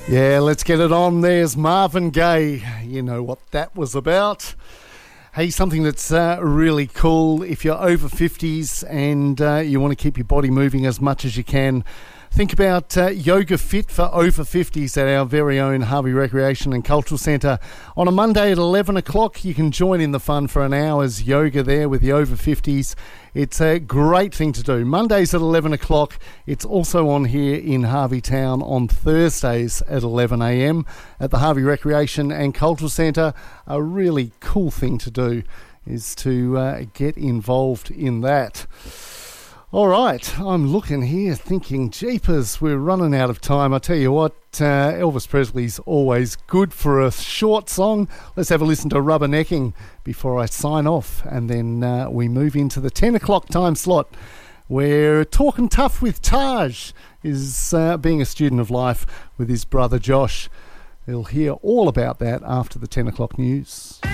Yeah, let's get it on. There's Marvin Gaye. You know what that was about. Hey, something that's really cool if you're over 50s and you want to keep your body moving as much as you can. Think about Yoga Fit for over 50s at our very own Harvey Recreation and Cultural Centre. On a Monday at 11 o'clock, you can join in the fun for an hour's yoga there with the over 50s. It's a great thing to do. Mondays at 11 o'clock. It's also on here in Harvey Town on Thursdays at 11 a.m. at the Harvey Recreation and Cultural Centre. A really cool thing to do is to get involved in that. All right, I'm looking here thinking, jeepers, we're running out of time. I tell you what, Elvis Presley's always good for a short song. Let's have a listen to Rubbernecking before I sign off, and then we move into the 10 o'clock time slot where Talking Tough with Taj is being a student of life with his brother Josh. We'll hear all about that after the 10 o'clock news.